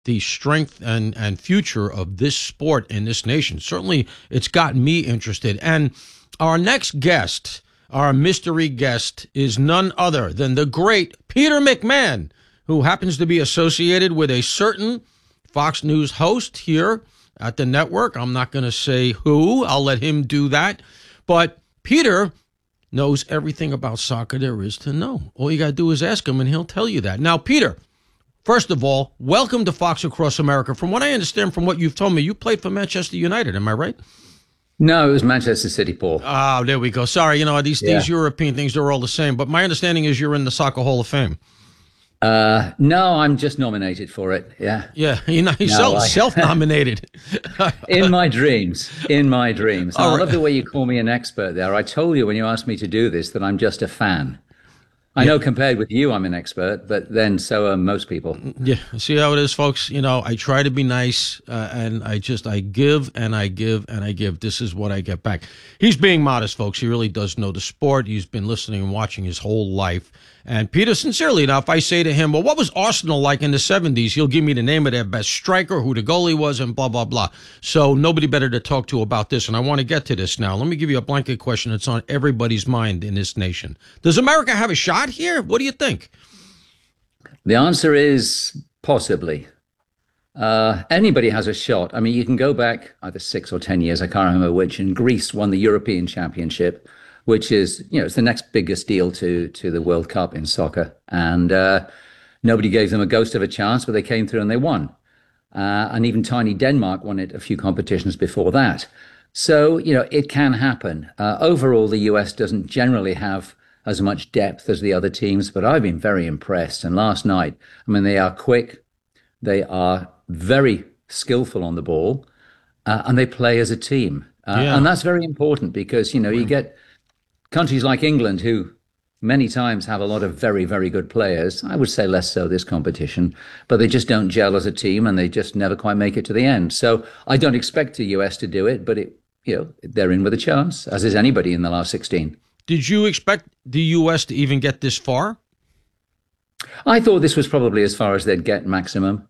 the strength and future of this sport in this nation. Certainly, it's gotten me interested. And our next guest, our mystery guest, is none other than the great Peter McMahon, who happens to be associated with a certain Fox News host here at the network. I'm not going to say who. I'll let him do that. But Peter knows everything about soccer there is to know. All you got to do is ask him, and he'll tell you that. Now, Peter, first of all, welcome to Fox Across America. From what I understand, from what you've told me, you played for Manchester United. Am I right? No, it was Manchester City, Paul. Oh, there we go. Sorry, these European things, they're all the same. But my understanding is you're in the Soccer Hall of Fame. No, I'm just nominated for it. Yeah. Yeah, he's self-nominated. In my dreams. I All right. love the way you call me an expert there. I told you when you asked me to do this that I'm just a fan. I know compared with you, I'm an expert, but then so are most people. Yeah, see how it is, folks? I try to be nice, and I give and I give and I give. This is what I get back. He's being modest, folks. He really does know the sport. He's been listening and watching his whole life. And Peter, sincerely enough, I say to him, well, what was Arsenal like in the 70s? He'll give me the name of their best striker, who the goalie was, and blah, blah, blah. So nobody better to talk to about this, and I want to get to this now. Let me give you a blanket question that's on everybody's mind in this nation. Does America have a shot here? What do you think? The answer is possibly. Anybody has a shot. I mean, you can go back either 6 or 10 years, I can't remember which, and Greece won the European Championship, which is, it's the next biggest deal to the World Cup in soccer. And nobody gave them a ghost of a chance, but they came through and they won. And even tiny Denmark won it a few competitions before that. So, it can happen. Overall, the US doesn't generally have as much depth as the other teams, but I've been very impressed. And last night, they are quick, they are very skillful on the ball, and they play as a team. And that's very important because, you get countries like England, who many times have a lot of very, very good players. I would say less so this competition, but they just don't gel as a team and they just never quite make it to the end. So I don't expect the US to do it, but they're in with a chance, as is anybody in the last 16. Did you expect the U.S. to even get this far? I thought this was probably as far as they'd get maximum.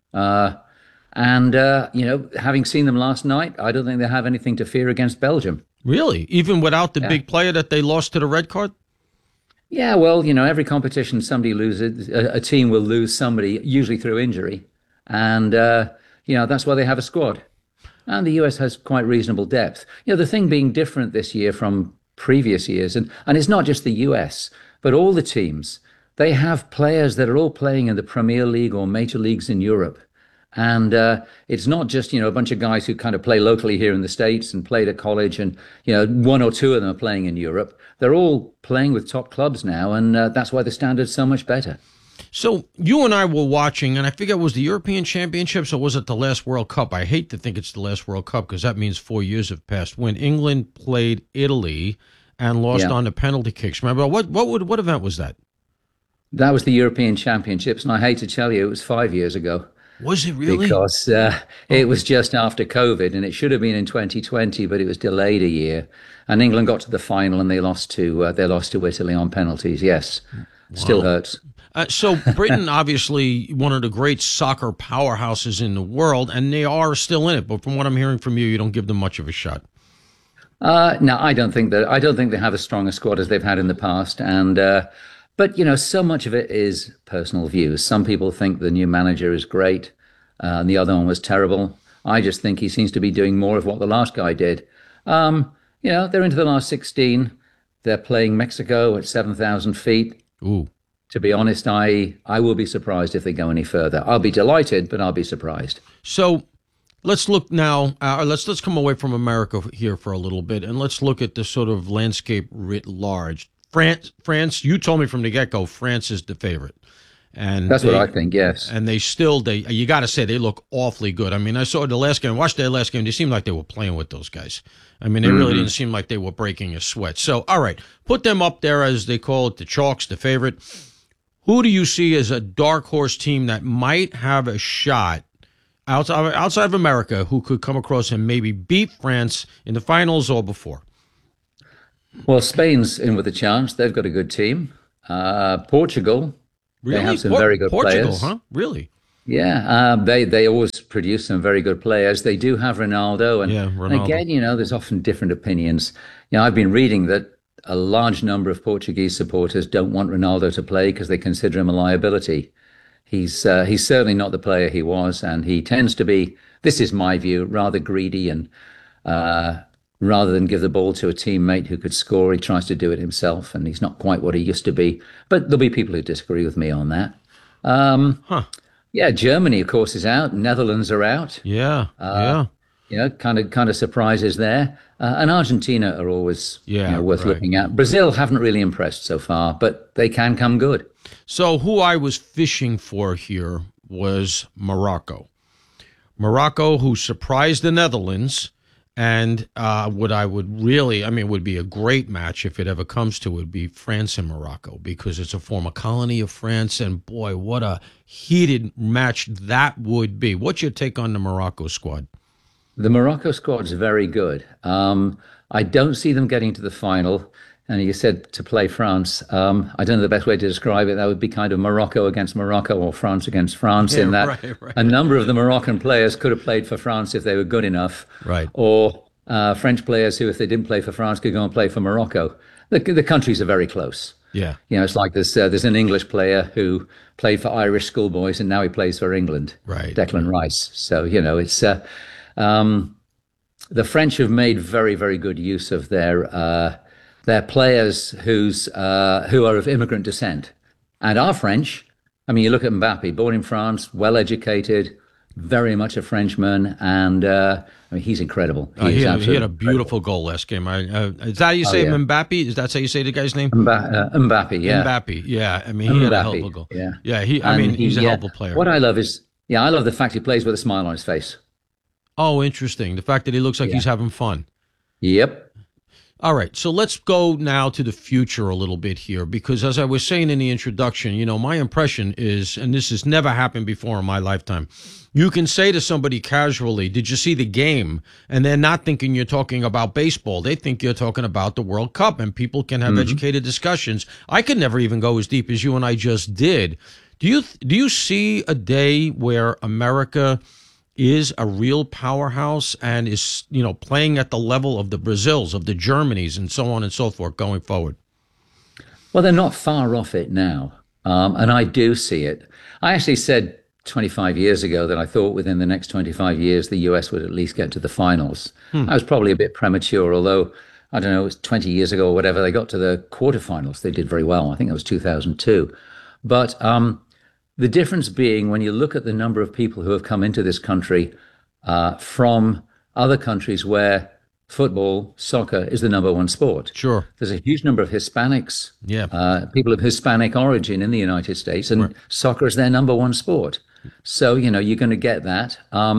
Having seen them last night, I don't think they have anything to fear against Belgium. Really? Even without the big player that they lost to the red card? Yeah, well, every competition somebody loses, a team will lose somebody, usually through injury. And, that's why they have a squad. And the US has quite reasonable depth. The thing being different this year from previous years, and it's not just the US, but all the teams, they have players that are all playing in the Premier League or major leagues in Europe. And it's not just, a bunch of guys who kind of play locally here in the States and played at college and, one or two of them are playing in Europe. They're all playing with top clubs now, and that's why the standard's so much better. So you and I were watching, and I figure it was the European Championships, or was it the last World Cup? I hate to think it's the last World Cup because that means 4 years have passed, when England played Italy and lost on the penalty kicks. Remember, what event was that? That was the European Championships, and I hate to tell you, it was 5 years ago. Was it really? Because it was just after COVID, and it should have been in 2020, but it was delayed a year. And England got to the final, and they lost to Italy on penalties. Yes, Still hurts. So Britain, obviously one of the great soccer powerhouses in the world, and they are still in it. But from what I'm hearing from you, you don't give them much of a shot. No, I don't think they have as strong a squad as they've had in the past. And but so much of it is personal views. Some people think the new manager is great, and the other one was terrible. I just think he seems to be doing more of what the last guy did. They're into the last 16. They're playing Mexico at 7,000 feet. Ooh. To be honest, I will be surprised if they go any further. I'll be delighted, but I'll be surprised. So let's look now. Let's come away from America here for a little bit, and let's look at the sort of landscape writ large. France. You told me from the get-go, France is the favorite, and that's what I think. Yes, and you got to say they look awfully good. I mean, I saw the last game, watched their last game. They seemed like they were playing with those guys. I mean, they really didn't seem like they were breaking a sweat. So, all right, put them up there as they call it, the chalks, the favorite. Who do you see as a dark horse team that might have a shot outside of America, who could come across and maybe beat France in the finals or before? Well, Spain's in with a chance. They've got a good team. Portugal, really? They have some very good Portugal, players. Huh? Really? Yeah, they always produce some very good players. They do have Ronaldo, Yeah, and Ronaldo. again, there's often different opinions. I've been reading that a large number of Portuguese supporters don't want Ronaldo to play because they consider him a liability. He's certainly not the player he was, and he tends to be. This is my view, rather greedy, and uh, rather than give the ball to a teammate who could score, he tries to do it himself, and he's not quite what he used to be. But there'll be people who disagree with me on that. Huh. Yeah, Germany, of course, is out. Netherlands are out. Yeah. Yeah. Kind of surprises there. And Argentina are always, Yeah. worth Right. looking at. Brazil haven't really impressed so far, but they can come good. So who I was fishing for here was Morocco. Morocco, who surprised the Netherlands, and what I would really, I mean, would be a great match if it ever comes to it, would be France and Morocco, because it's a former colony of France, and boy, what a heated match that would be. What's your take on the Morocco squad? The Morocco squad's very good. I don't see them getting to the final. And you said to play France. I don't know the best way to describe it. That would be kind of Morocco against Morocco or France against France, Yeah, in that right. a number of the Moroccan players could have played for France if they were good enough, Right. or French players who, if they didn't play for France, could go and play for Morocco. The countries are very close. Yeah. It's like there's an English player who played for Irish schoolboys and now he plays for England, Right. Declan Rice. So it's the French have made very, very good use of their players who are of immigrant descent, and are French. I mean, you look at Mbappe, born in France, well educated, very much a Frenchman, and I mean, he's incredible. He He's had a absolutely beautiful goal last game. Is that how you say yeah. Mbappe? Is that how you say the guy's name? Mbappe, yeah, Mbappe. Yeah. I mean, he had a hell of a Mbappe, goal. yeah. Yeah. I And mean, he's a hell yeah, of a player. what I love is, I love the fact he plays with a smile on his face. Oh, interesting. The fact that he looks like Yeah. he's having fun. Yep. All right, so let's go now to the future a little bit here, because as I was saying in the introduction, my impression is, and this has never happened before in my lifetime, you can say to somebody casually, "Did you see the game?" And they're not thinking you're talking about baseball. They think you're talking about the World Cup, and people can have educated discussions. I could never even go as deep as you and I just did. Do you see a day where America is a real powerhouse and is, playing at the level of the Brazils, of the Germanys, and so on and so forth going forward? Well, they're not far off it now. And I do see it. I actually said 25 years ago that I thought within the next 25 years, the US would at least get to the finals. I was probably a bit premature, although, I don't know, it was 20 years ago or whatever, they got to the quarterfinals. They did very well. I think that was 2002. But the difference being, when you look at the number of people who have come into this country from other countries where football, soccer is the number one sport. Sure. There's a huge number of Hispanics, Yeah. people of Hispanic origin in the United States, and soccer is their number one sport. So, you're going to get that.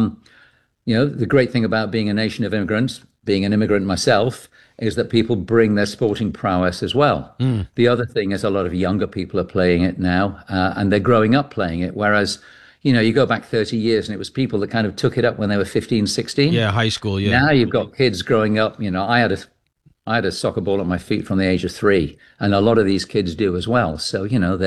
The great thing about being a nation of immigrants, being an immigrant myself, is that people bring their sporting prowess as well. The other thing is a lot of younger people are playing it now, and they're growing up playing it. Whereas, you go back 30 years and it was people that kind of took it up when they were 15, 16. Yeah, high school, yeah. Now you've got kids growing up. I had a soccer ball at my feet from the age of 3, and a lot of these kids do as well. So,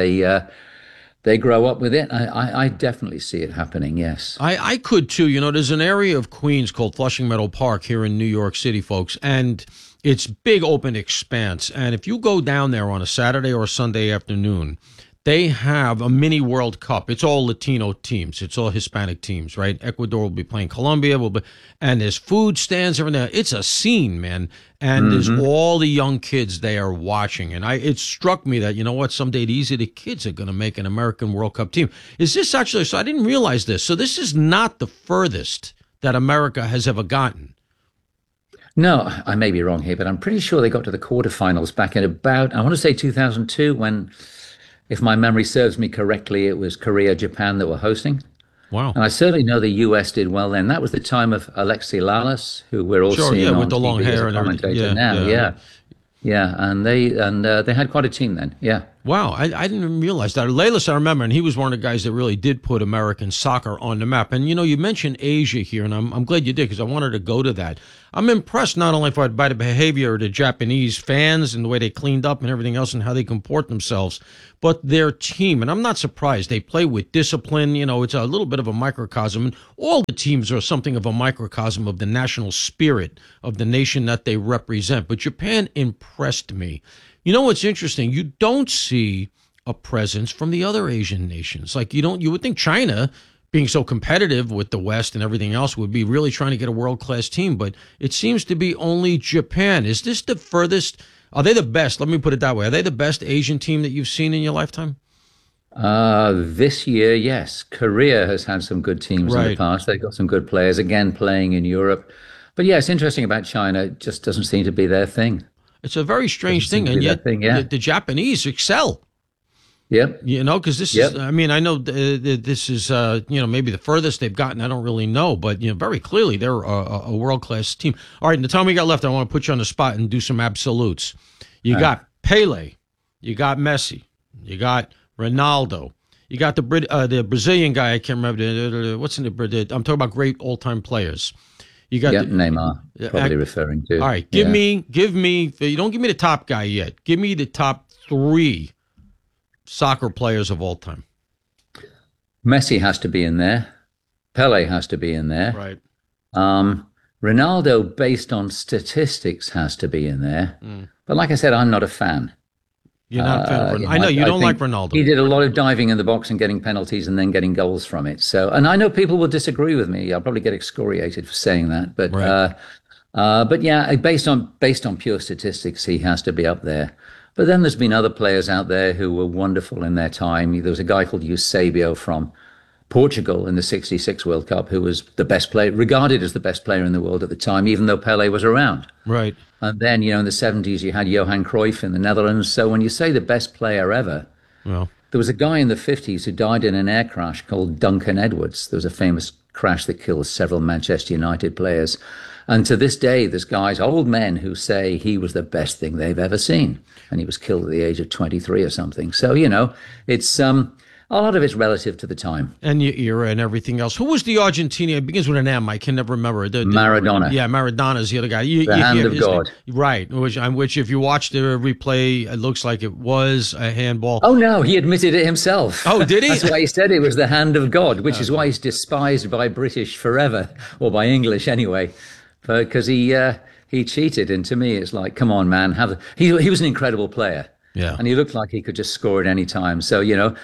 they grow up with it. I definitely see it happening, yes. I could too. There's an area of Queens called Flushing Meadow Park here in New York City, folks, and it's big open expanse. And if you go down there on a Saturday or a Sunday afternoon, they have a mini World Cup. It's all Latino teams. It's all Hispanic teams, right? Ecuador will be playing Colombia, and there's food stands over there. It's a scene, man. And there's all the young kids they are watching. And it struck me that, someday these are the kids that are going to make an American World Cup team. Is this actually, so I didn't realize this. So this is not the furthest that America has ever gotten. No, I may be wrong here, but I'm pretty sure they got to the quarterfinals back in about, I want to say 2002, when, if my memory serves me correctly, it was Korea, Japan that were hosting. Wow. And I certainly know the US did well then. That was the time of Alexi Lalas, who we're all Sure, seeing yeah, on with the long TV as hair a and everything. commentator Yeah, now. yeah. Yeah. And they had quite a team then. Yeah. Wow, I didn't even realize that. Lelis, I remember, and he was one of the guys that really did put American soccer on the map. And, you mentioned Asia here, and I'm glad you did because I wanted to go to that. I'm impressed not only by the behavior of the Japanese fans and the way they cleaned up and everything else and how they comport themselves, but their team. And I'm not surprised. They play with discipline. It's a little bit of a microcosm. And all the teams are something of a microcosm of the national spirit of the nation that they represent. But Japan impressed me. You know what's interesting? You don't see a presence from the other Asian nations. Like you would think China, being so competitive with the West and everything else, would be really trying to get a world-class team, but it seems to be only Japan. Is this the furthest? Are they the best? Let me put it that way. Are they the best Asian team that you've seen in your lifetime? This year, yes. Korea has had some good teams in the past. They've got some good players, again, playing in Europe. But yeah, it's interesting about China. It just doesn't seem to be their thing. It's a very strange thing, and yet the Japanese excel. Yep. Because this is, I know this is, maybe the furthest they've gotten. I don't really know, but, very clearly they're a world-class team. All right, in the time we got left, I want to put you on the spot and do some absolutes. You got Pele. You got Messi. You got Ronaldo. You got the Brazilian guy. I can't remember. What's in the I'm talking about great all-time players. You got Neymar, probably referring to. All right, give me. You don't give me the top guy yet. Give me the top 3 soccer players of all time. Messi has to be in there. Pele has to be in there. Right. Ronaldo, based on statistics, has to be in there. But like I said, I'm not a fan. You're not a fan of Ronaldo. I know you don't like Ronaldo. He did a lot of diving in the box and getting penalties and then getting goals from it. So, and I know people will disagree with me. I'll probably get excoriated for saying that. But, but yeah, based on pure statistics, he has to be up there. But then there's been other players out there who were wonderful in their time. There was a guy called Eusebio from Portugal in the '66 World Cup who was the best player, regarded as the best player in the world at the time, even though Pele was around. Right. And then, in the '70s, you had Johan Cruyff in the Netherlands. So when you say the best player ever, there was a guy in the '50s who died in an air crash called Duncan Edwards. There was a famous crash that killed several Manchester United players. And to this day, there's guys, old men, who say he was the best thing they've ever seen. And he was killed at the age of 23 or something. So, it's a lot of it's relative to the time. And your era and everything else. Who was the Argentinian? It begins with an M. I can never remember. Maradona. Yeah, Maradona's the other guy. The hand of God. Right. Which, if you watch the replay, it looks like it was a handball. Oh, no. He admitted it himself. Oh, did he? That's why he said it was the hand of God, which is why he's despised by British forever, or by English anyway, because he cheated. And to me, it's like, come on, man. He was an incredible player. Yeah. And he looked like he could just score at any time. So,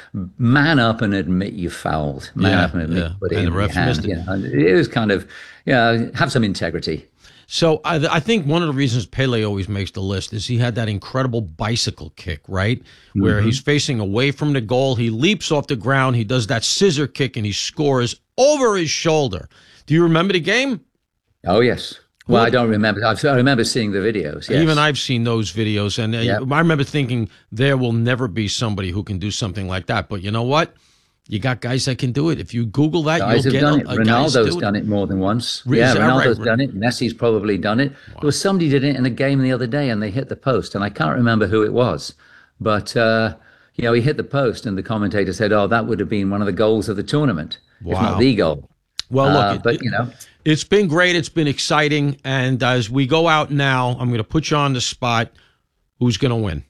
man up and admit you fouled. Man up and admit you put it in your hand. It was kind of, have some integrity. So I think one of the reasons Pele always makes the list is he had that incredible bicycle kick, right? Where he's facing away from the goal. He leaps off the ground. He does that scissor kick and he scores over his shoulder. Do you remember the game? Oh, yes. Well, I don't remember. I remember seeing the videos. Yes. Even I've seen those videos, and I remember thinking there will never be somebody who can do something like that. But you know what? You got guys that can do it. If you Google that, you'll get it. Ronaldo's done it more than once. Yeah, Ronaldo's done it. Messi's probably done it. Wow. There was somebody did it in a game the other day, and they hit the post, and I can't remember who it was. But he hit the post, and the commentator said, "Oh, that would have been one of the goals of the tournament, if not the goal." Well, look, but it's been great. It's been exciting. And as we go out now, I'm going to put you on the spot. Who's going to win?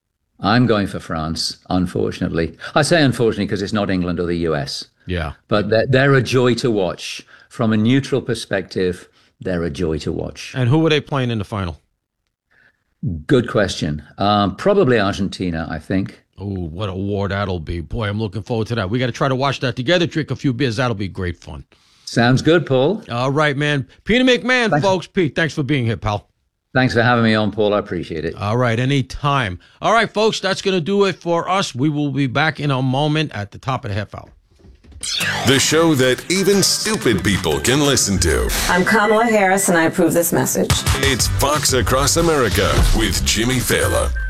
I'm going for France, unfortunately. I say unfortunately because it's not England or the US. Yeah. But they're a joy to watch. From a neutral perspective, they're a joy to watch. And who are they playing in the final? Good question. Probably Argentina, I think. Oh, what a war that'll be. Boy, I'm looking forward to that. We got to try to watch that together, drink a few beers. That'll be great fun. Sounds good, Paul. All right, man. Peter McMahon, thanks. Folks. Pete, thanks for being here, pal. Thanks for having me on, Paul. I appreciate it. All right, anytime. All right, folks, that's going to do it for us. We will be back in a moment at the top of the half hour. The show that even stupid people can listen to. I'm Kamala Harris, and I approve this message. It's Fox Across America with Jimmy Fallon.